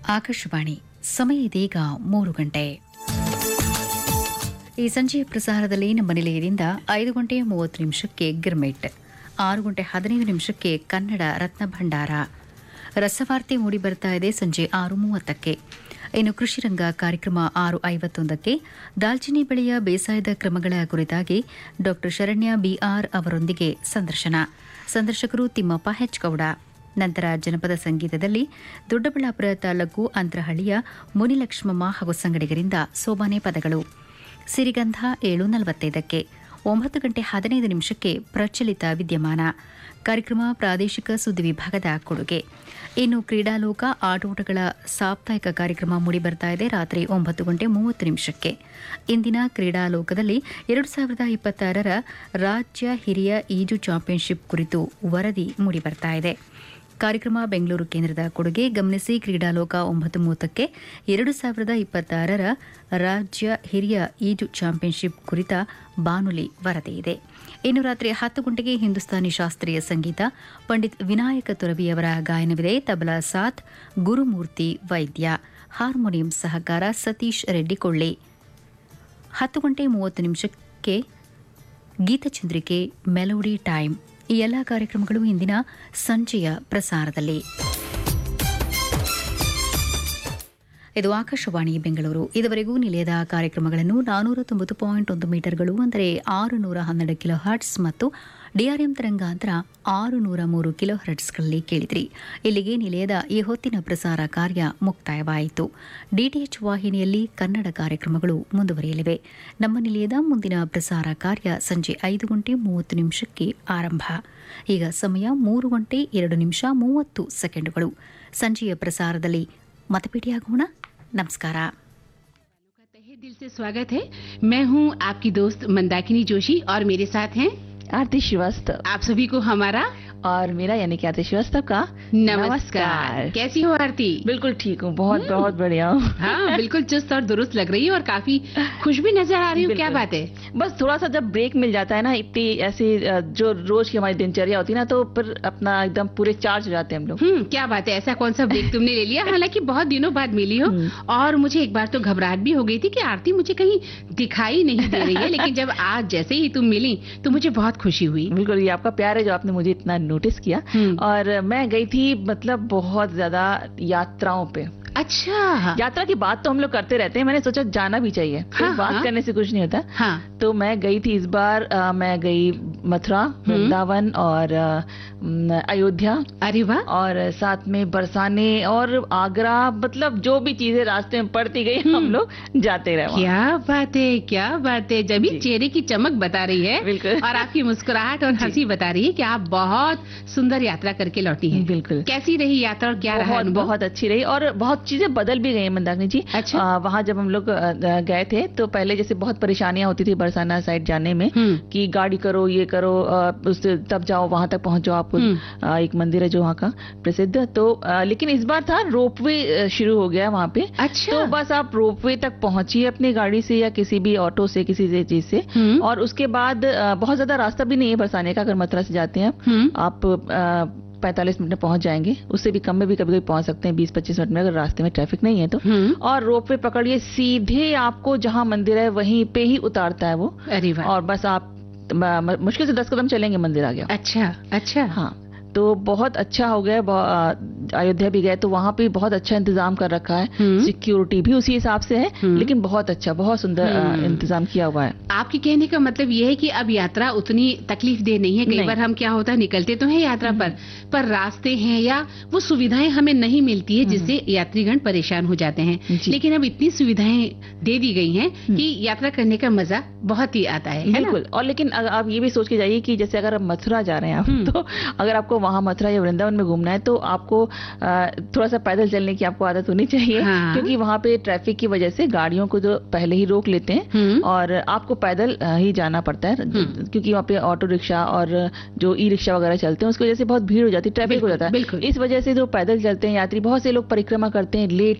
ಆಕಾಶವಾಣಿ ಸಮಯ ಇದೀಗ 3 ಗಂಟೆ. ಈ ಸಂಜೆಯ ಪ್ರಸಾರದಲ್ಲಿ ನಮ್ಮ ನಿಲಯದಿಂದ 5 ಗಂಟೆ 30 ನಿಮಿಷಕ್ಕೆ ಗಿರ್ಮಿಟ್, 6 ಗಂಟೆ 15 ನಿಮಿಷಕ್ಕೆ ಕನ್ನಡ ರತ್ನ ಭಂಡಾರ, ರಸವಾರ್ತೆ ಮೂಡಿ ಬರ್ತಾ ಇದೆ ಸಂಜೆ 6:30ಕ್ಕೆ. ಇನ್ನು ಕೃಷಿರಂಗ ಕಾರ್ಯಕ್ರಮ 6:51ಕ್ಕೆ ದಾಲ್ಚಿನ್ನಿ ಬೆಳೆಯ ಬೇಸಾಯದ ಕ್ರಮಗಳ ಕುರಿತಾಗಿ ಡಾ ಶರಣ್ಯ ಬಿಆರ್ ಅವರೊಂದಿಗೆ ಸಂದರ್ಶಕರು ತಿಮ್ಮಪ್ಪ ಹೆಚ್ಗೌಡ. ನಂತರ ಜನಪದ ಸಂಗೀತದಲ್ಲಿ ದೊಡ್ಡಬಳ್ಳಾಪುರ ತಾಲೂಕು ಅಂತರಹಳ್ಳಿಯ ಮುನಿಲಕ್ಷ್ಮಮ್ಮ ಹಾಗೂ ಸಂಗಡಿಗರಿಂದ ಸೋಬಾನೆ ಪದಗಳು. ಸಿರಿಗಂಧ 7:45ಕ್ಕೆ, 9 ಗಂಟೆ 15 ನಿಮಿಷಕ್ಕೆ ಪ್ರಚಲಿತ ವಿದ್ಯಮಾನ ಕಾರ್ಯಕ್ರಮ ಪ್ರಾದೇಶಿಕ ಸುದ್ದಿ ವಿಭಾಗದ ಕೊಡುಗೆ. ಇನ್ನು ಕ್ರೀಡಾಲೋಕ ಆಟೋಟಗಳ ಸಾಪ್ತಾಹಿಕ ಕಾರ್ಯಕ್ರಮ ಮೂಡಿಬರ್ತಾ ಇದೆ ರಾತ್ರಿ 9 ಗಂಟೆ 30 ನಿಮಿಷಕ್ಕೆ. ಇಂದಿನ ಕ್ರೀಡಾಲೋಕದಲ್ಲಿ 2026ರ ರಾಜ್ಯ ಹಿರಿಯ ಈಜು ಚಾಂಪಿಯನ್ಶಿಪ್ ಕುರಿತು ವರದಿ ಮೂಡಿಬರ್ತಾ ಇದೆ. ಕಾರ್ಯಕ್ರಮ ಬೆಂಗಳೂರು ಕೇಂದ್ರದ ಕೊಡುಗೆ. ಗಮನಿಸಿ, ಕ್ರೀಡಾಲೋಕ 9:30ಕ್ಕೆ 2026ರ ರಾಜ್ಯ ಹಿರಿಯ ಈಜು ಚಾಂಪಿಯನ್ಶಿಪ್ ಕುರಿತ ಬಾನುಲಿ ವರದಿ ಇದೆ. ಇನ್ನು ರಾತ್ರಿ 10 ಗಂಟೆಗೆ ಹಿಂದೂಸ್ತಾನಿ ಶಾಸ್ತ್ರೀಯ ಸಂಗೀತ, ಪಂಡಿತ್ ವಿನಾಯಕ ತುರವಿಯವರ ಗಾಯನವಿದೆ. ತಬಲಾ ಸಾಥ್ ಗುರುಮೂರ್ತಿ ವೈದ್ಯ, ಹಾರ್ಮೋನಿಯಂ ಸಹಕಾರ ಸತೀಶ್ ರೆಡ್ಡಿ ಕೊಳ್ಳಿ. 10 ಗಂಟೆ 30 ನಿಮಿಷಕ್ಕೆ ಗೀತಚಂದ್ರಿಕೆ ಮೆಲೋಡಿ ಟೈಮ್. ಈ ಎಲ್ಲ ಕಾರ್ಯಕ್ರಮಗಳು ಇಂದಿನ ಸಂಜೆಯ ಪ್ರಸಾರದಲ್ಲಿ. ಇದು ಆಕಾಶವಾಣಿ ಬೆಂಗಳೂರು. ಇದುವರೆಗೂ ನಿಲಯದ ಕಾರ್ಯಕ್ರಮಗಳನ್ನು 490.1 ಮೀಟರ್ಗಳು ಅಂದರೆ 612 ಕಿಲೋ ಹರ್ಟ್ಸ್ ಮತ್ತು ಡಿಆರ್ಎಂ ತರಂಗಾಂತರ 603 ಕಿಲೋ ಹರ್ಟ್ಸ್ಗಳಲ್ಲಿ ಕೇಳಿದ್ರಿ. ಇಲ್ಲಿಗೆ ನಿಲಯದ ಈ ಹೊತ್ತಿನ ಪ್ರಸಾರ ಕಾರ್ಯ ಮುಕ್ತಾಯವಾಯಿತು. ಡಿಟಿಎಚ್ ವಾಹಿನಿಯಲ್ಲಿ ಕನ್ನಡ ಕಾರ್ಯಕ್ರಮಗಳು ಮುಂದುವರಿಯಲಿವೆ. ನಮ್ಮ ನಿಲಯದ ಮುಂದಿನ ಪ್ರಸಾರ ಕಾರ್ಯ ಸಂಜೆ 5 ಗಂಟೆ 30 ನಿಮಿಷಕ್ಕೆ ಆರಂಭ. ಈಗ ಸಮಯ 3 ಗಂಟೆ 2 ನಿಮಿಷ 30 ಸೆಕೆಂಡುಗಳು. ಸಂಜೆಯ ಪ್ರಸಾರದಲ್ಲಿ ಮತ್ತೆ ಭೇಟಿಯಾಗೋಣ. ನಮಸ್ಕಾರ. दिल से स्वागत है. मैं हूं आपकी दोस्त मंदाकिनी जोशी और मेरे साथ हैं आरती श्रीवास्तव. आप सभी को हमारा और मेरा यानी कि आरती श्रीवास्तव का नमस्कार. कैसी हो आरती? बिल्कुल ठीक हूँ, बहुत बहुत बढ़िया हूँ. हाँ, बिल्कुल चुस्त और दुरुस्त लग रही है और काफी खुश भी नजर आ रही हूँ. क्या बात है? बस थोड़ा सा जब ब्रेक मिल जाता है ना, इतनी ऐसी जो रोज की हमारी दिनचर्या होती है ना, तो फिर अपना एकदम पूरे चार्ज हो जाते हैं हम लोग. क्या बात है. ऐसा कौन सा ब्रेक तुमने ले लिया? हालांकि बहुत दिनों बाद मिली हो और मुझे एक बार तो घबराहट भी हो गई थी कि आरती मुझे कहीं दिखाई नहीं दे रही है, लेकिन जब आज जैसे ही तुम मिली तो मुझे बहुत खुशी हुई. बिल्कुल, ये आपका प्यार है जो आपने मुझे इतना नोटिस किया. और मैं गई थी मतलब बहुत ज्यादा यात्राओं पे. अच्छा, यात्रा की बात तो हम लोग करते रहते हैं, मैंने सोचा जाना भी चाहिए. बात करने से कुछ नहीं होता. हाँ. तो मैं गई थी इस बार. मैं गई मथुरा, वृंदावन और अयोध्या. अरे वाह. और साथ में बरसाने और आगरा, मतलब जो भी चीजें रास्ते में पड़ती गई हम लोग जाते रहे. क्या बात है, क्या बात है. जब चेहरे की चमक बता रही है. बिल्कुल. और आपकी मुस्कुराहट और हंसी बता रही है कि आप बहुत सुंदर यात्रा करके लौटी हैं. बिल्कुल. कैसी रही यात्रा और क्या रहा अनुभव? बहुत अच्छी रही और बहुत चीजें बदल भी गई मंदाकिनी जी. अच्छा. वहाँ जब हम लोग गए थे तो पहले जैसे बहुत परेशानियां होती थी बरसाना साइड जाने में कि गाड़ी करो, ये करो, उससे तब जाओ, वहां तक पहुंच जाओ. आपको एक मंदिर है जो वहाँ का प्रसिद्ध. तो लेकिन इस बार था रोपवे शुरू हो गया वहाँ पे. अच्छा. तो बस आप रोपवे तक पहुंचिए अपनी गाड़ी से या किसी भी ऑटो से, किसी चीज से. और उसके बाद बहुत ज्यादा रास्ता भी नहीं है बरसाने का. अगर मथुरा से जाते हैं आप 45 मिनट में पहुंच जाएंगे. उससे भी कम में भी कभी कभी पहुंच सकते हैं 20-25 मिनट में, अगर रास्ते में ट्रैफिक नहीं है तो. और रोपवे पकड़िए, सीधे आपको जहां मंदिर है वहीं पे ही उतारता है वो. अरे वाह. और बस आप मुश्किल से 10 कदम चलेंगे, मंदिर आ गया. अच्छा अच्छा. हाँ, तो बहुत अच्छा हो गया. अयोध्या भी गए तो वहाँ पे बहुत अच्छा इंतजाम कर रखा है. सिक्योरिटी भी उसी हिसाब से है, लेकिन बहुत अच्छा, बहुत सुंदर इंतजाम किया हुआ है. आपके कहने का मतलब ये है कि अब यात्रा उतनी तकलीफ दे नहीं है. कई बार हम क्या होता है, निकलते तो हैं यात्रा पर रास्ते हैं या वो सुविधाएं हमें नहीं मिलती है, जिससे यात्रीगण परेशान हो जाते हैं. लेकिन अब इतनी सुविधाएं दे दी गई हैं कि यात्रा करने का मजा बहुत ही आता है. बिल्कुल. और लेकिन आप ये भी सोच के जाइए कि जैसे अगर आप मथुरा जा रहे हैं आप, तो अगर आपको वहाँ मथुरा या वृंदावन में घूमना है तो आपको थोड़ा सा पैदल चलने की आपको आदत होनी चाहिए. हाँ. क्योंकि वहाँ पे ट्रैफिक की वजह से गाड़ियों को जो पहले ही रोक लेते हैं और आपको पैदल ही जाना पड़ता है. क्योंकि वहाँ पे ऑटो रिक्शा और जो ई रिक्शा वगैरह चलते हैं उसकी वजह से बहुत भीड़ हो जाती है, ट्रैफिक हो जाता है. इस वजह से जो पैदल चलते हैं यात्री, बहुत से लोग परिक्रमा करते हैं लेट